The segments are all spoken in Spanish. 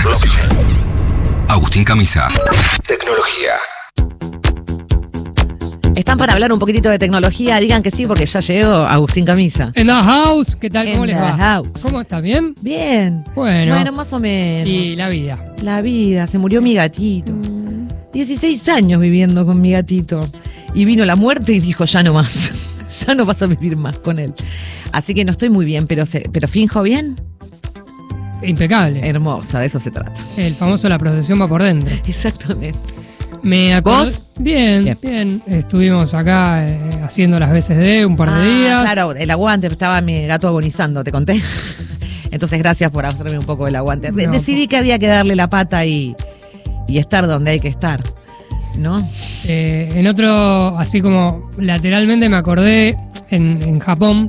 Agustín Camisa. Tecnología. Están para hablar un poquitito de tecnología. Digan que sí, porque ya llegó Agustín Camisa. En the house, ¿qué tal? ¿Cómo les va? House. ¿Cómo está? ¿Bien? Bien. Bueno, más o menos. Y la vida. La vida, se murió mi gatito. 16 años viviendo con mi gatito. Y vino la muerte y dijo, ya no más. Ya no vas a vivir más con él. Así que no estoy muy bien, pero finjo bien. Impecable. Hermosa, de eso se trata. El famoso la procesión va por dentro. Exactamente. Me acordé. ¿Vos? Bien. Estuvimos acá haciendo las veces de un par de días. Claro, el aguante, estaba mi gato agonizando, ¿te conté? Entonces, gracias por hacerme un poco del aguante. No, Decidí que había que darle la pata y estar donde hay que estar, ¿no? En otro, así como lateralmente me acordé, en Japón,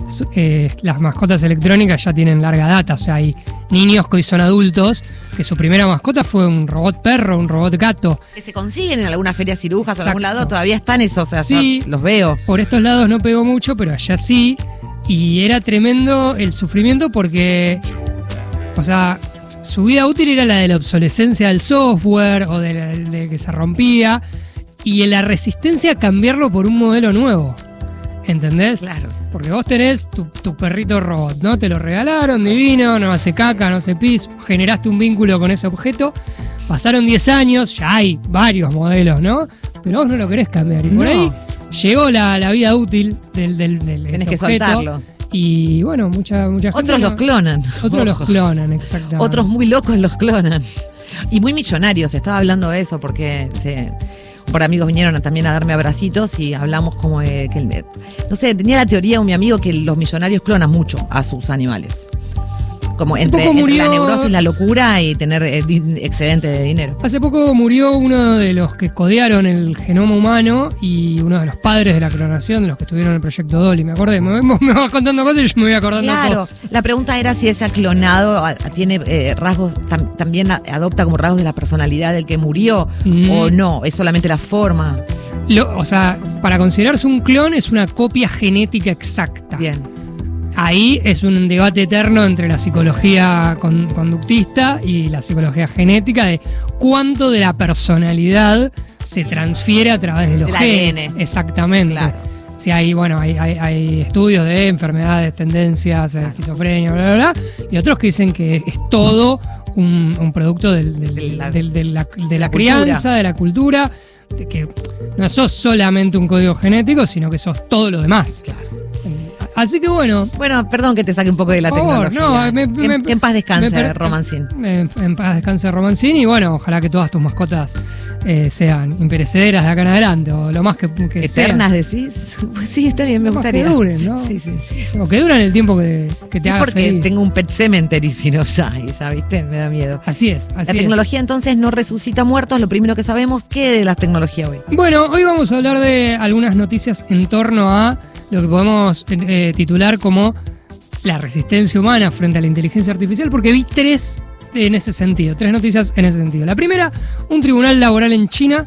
las mascotas electrónicas ya tienen larga data. O sea, hay niños que hoy son adultos que su primera mascota fue un robot perro, un robot gato. Que se consiguen en alguna feria cirujas o en Exacto. algún lado, todavía están esos, o sea, Sí. los veo. Por estos lados no pegó mucho, pero allá sí. Y era tremendo el sufrimiento porque, o sea, su vida útil era la de la obsolescencia del software o de que se rompía y en la resistencia a cambiarlo por un modelo nuevo. ¿Entendés? Claro. Porque vos tenés tu perrito robot, ¿no? Te lo regalaron, divino, no hace caca, no hace pis, generaste un vínculo con ese objeto. Pasaron 10 años, ya hay varios modelos, ¿no? Pero vos no lo querés cambiar. Y por No. ahí llegó la vida útil del Tenés que objeto. soltarlo. Y bueno, mucha gente. Otros los clonan. Otros los clonan, exactamente. Otros muy locos los clonan. Y muy millonarios, estaba hablando de eso porque por amigos vinieron también a darme abracitos y hablamos como de que no sé, tenía la teoría mi amigo que los millonarios clonan mucho a sus animales. Como entre la neurosis, la locura y tener excedente de dinero. Hace poco murió uno de los que codearon el genoma humano y uno de los padres de la clonación, de los que estuvieron en el proyecto Dolly. Me acordé, me vas contando cosas y yo me voy acordando cosas. Claro, la pregunta era si ese clonado tiene rasgos, también adopta como rasgos de la personalidad del que murió o no, es solamente la forma. O sea, para considerarse un clon es una copia genética exacta. Bien. Ahí es un debate eterno entre la psicología conductista y la psicología genética de cuánto de la personalidad se transfiere a través de los genes. ADN. Exactamente. Claro. Sí, hay estudios de enfermedades, tendencias, esquizofrenia, bla, bla, bla, y otros que dicen que es todo un producto de la crianza, cultura. de la cultura, de que no sos solamente un código genético, sino que sos todo lo demás. Claro. Así que bueno, Perdón que te saque un poco de la por favor, tecnología. no, que en paz descanse, Romancín. En paz descanse Romancín y bueno, ojalá que todas tus mascotas sean imperecederas de acá en adelante o lo más que ¿Eternas sean. decís? Pues sí, está bien, me Lo más gustaría. que duren, ¿no? Sí. O que duran el tiempo que te haga porque feliz. tengo un pet cemetery, si no ya, ¿viste? Me da miedo. Así es. La tecnología entonces no resucita muertos, lo primero que sabemos. ¿Qué de la tecnología hoy? Bueno, hoy vamos a hablar de algunas noticias en torno a lo que podemos titular como la resistencia humana frente a la inteligencia artificial, porque vi tres noticias en ese sentido. La primera, un tribunal laboral en China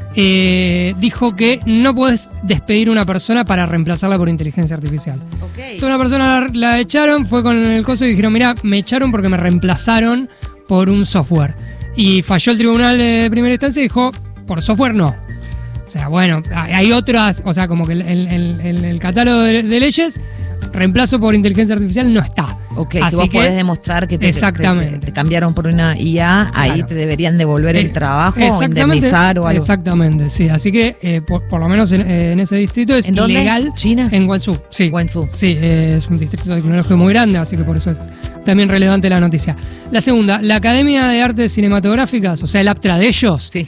dijo que no podés despedir a una persona para reemplazarla por inteligencia artificial. Okay. O sea, una persona la echaron, fue con el coso y dijeron, mirá, me echaron porque me reemplazaron por un software. Y falló el tribunal de primera instancia y dijo, por software no. O sea, bueno, hay otras, o sea, como que en el catálogo de leyes, reemplazo por inteligencia artificial no está. Ok, así si vos que, podés demostrar que exactamente. te cambiaron por una IA, ahí Claro. te deberían devolver el trabajo o indemnizar o algo. Exactamente, sí. Así que, por lo menos en ese distrito es ¿En dónde? ilegal. ¿China? En Guangzhou, sí. Guangzhou. Sí, es un distrito tecnológico muy grande, así que por eso es también relevante la noticia. La segunda, la Academia de Artes Cinematográficas, o sea, el APTRA de ellos, Sí.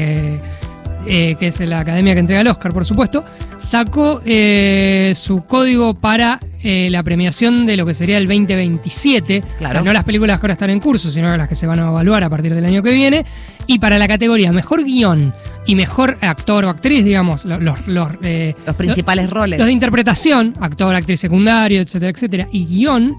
que es la academia que entrega el Oscar, por supuesto, sacó su código para la premiación de lo que sería el 2027. Claro. O sea, no las películas que ahora están en curso, sino las que se van a evaluar a partir del año que viene. Y para la categoría Mejor Guión y Mejor Actor o Actriz, digamos, los principales roles. Los de interpretación, actor, actriz secundario, etcétera, etcétera, y guión,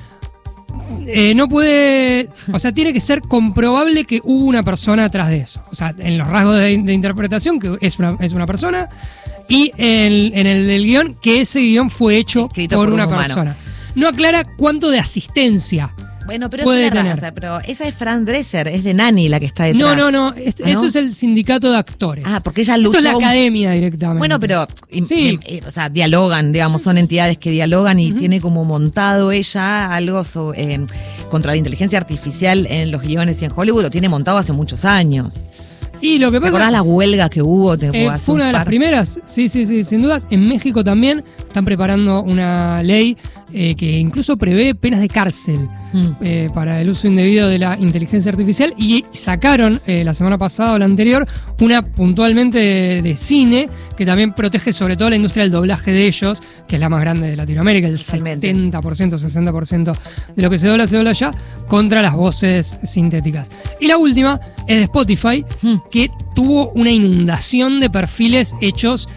no puede, o sea, tiene que ser comprobable que hubo una persona atrás de eso. O sea, en los rasgos de interpretación, que es una persona, y en el del guión, que ese guión fue hecho escrito por por una un humano. persona. No aclara cuánto de asistencia Bueno, pero puede es una tener. raza, pero esa es Fran Dresser, es de Nani la que está detrás. No, eso es el sindicato de actores. Porque ella Esto luchó. es la academia directamente. Bueno, pero Sí. o sea, dialogan, digamos, son entidades que dialogan y tiene como montado ella algo contra la inteligencia artificial en los guiones y en Hollywood, lo tiene montado hace muchos años. Y lo que ¿Te pasa acordás la huelga que hubo? fue una de las primeras, sí, sin dudas. En México también están preparando una ley que incluso prevé penas de cárcel para el uso indebido de la inteligencia artificial, y sacaron la semana pasada o la anterior una puntualmente de cine que también protege sobre todo la industria del doblaje de ellos, que es la más grande de Latinoamérica, el Totalmente. 70%, 60% de lo que se dobla allá, contra las voces sintéticas. Y la última es de Spotify, que tuvo una inundación de perfiles hechos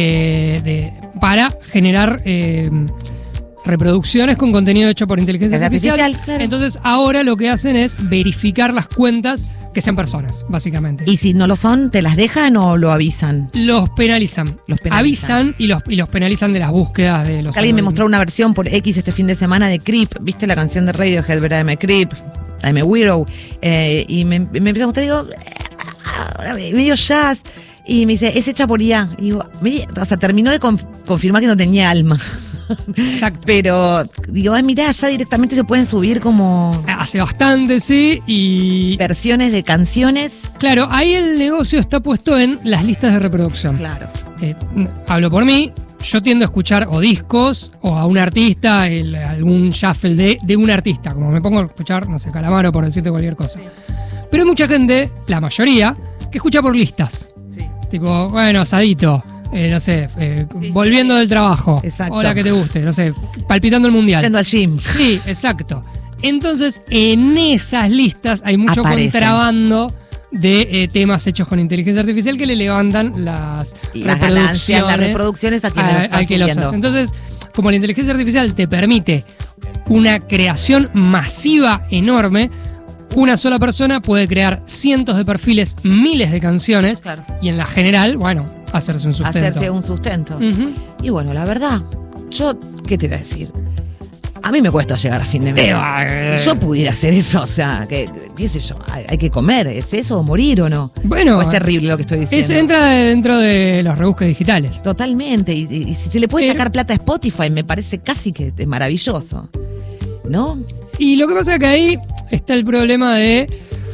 para generar reproducciones con contenido hecho por inteligencia artificial. Claro. Entonces ahora lo que hacen es verificar las cuentas que sean personas, básicamente. ¿Y si no lo son, te las dejan o lo avisan? Los penalizan. Avisan y los penalizan de las búsquedas de los... Alguien me mostró una versión por X este fin de semana de Creep. ¿Viste la canción de Radiohead, verdad? I'm a Creep, I'm a Weirdo. Y me empieza a gustar, digo, medio jazz. Y me dice, es hecha por IA. Y digo, hasta terminó de confirmar que no tenía alma. Exacto. Pero digo, mirá, ya directamente se pueden subir como Hace bastante, sí, y... versiones de canciones. Claro, ahí el negocio está puesto en las listas de reproducción. Claro. Hablo por mí, yo tiendo a escuchar o discos o a un artista, algún shuffle de un artista, como me pongo a escuchar, no sé, Calamaro, por decirte cualquier cosa. Pero hay mucha gente, la mayoría, que escucha por listas. Sí. Tipo, bueno, asadito, no sé, volviendo del trabajo. Exacto. Hola, que te guste, no sé, palpitando el mundial. Yendo al gym. Sí, exacto. Entonces, en esas listas hay mucho Aparecen. contrabando de temas hechos con inteligencia artificial que le levantan las ganancias, las reproducciones a quienes lo están al que los subiendo. hace. Entonces, como la inteligencia artificial te permite una creación masiva enorme, una sola persona puede crear cientos de perfiles, miles de canciones, Claro. y en la general, bueno, hacerse un sustento. Hacerse un sustento. Ujú. Y bueno, la verdad, yo, ¿qué te voy a decir? A mí me cuesta llegar a fin de mes. Si yo pudiera hacer eso, o sea, qué sé yo, hay que comer, ¿es eso o morir o no? Bueno, ¿O es terrible lo que estoy diciendo? entra dentro de los rebusques digitales. Totalmente, y si se le puede sacar plata a Spotify, me parece casi que es maravilloso, ¿no? Y lo que pasa es que ahí está el problema de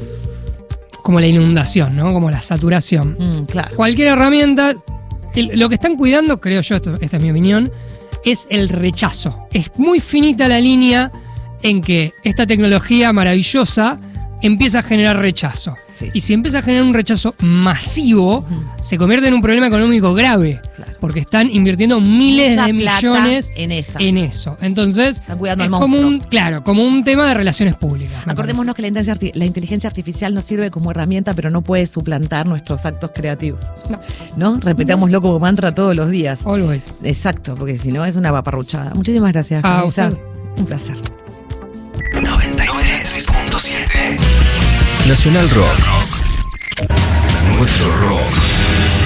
como la inundación, ¿no? Como la saturación. Claro. Cualquier herramienta, lo que están cuidando, creo yo, esta es mi opinión, es el rechazo. Es muy finita la línea en que esta tecnología maravillosa empieza a generar rechazo. Sí. Y si empieza a generar un rechazo masivo, se convierte en un problema económico grave. Claro. Porque están invirtiendo miles Mucha de plata millones en eso. Entonces, Están cuidando es al como monstruo. como un tema de relaciones públicas. me Acordémonos que la inteligencia artificial nos sirve como herramienta, pero no puede suplantar nuestros actos creativos. ¿No? Repetámoslo como mantra todos los días. parece. Always. Exacto, porque si no es una paparruchada. Muchísimas gracias, A Vanessa. usted. Un placer. 93.7 Nacional Rock. Nuestro rock.